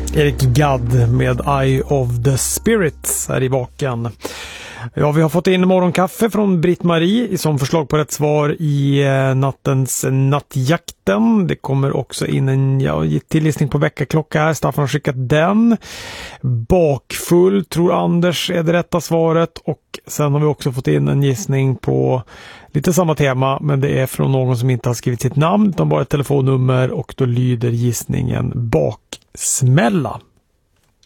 Erik Gadd med Eye of the Spirits här i baken. Ja, vi har fått in morgonkaffe från Britt-Marie som förslag på rätt svar i nattens nattjakten. Det kommer också in en tillgissning på veckaklocka här. Staffan har skickat den. Bakfull tror Anders är det rätta svaret. Och sen har vi också fått in en gissning på lite samma tema, men det är från någon som inte har skrivit sitt namn utan bara ett telefonnummer, och då lyder gissningen baksmälla.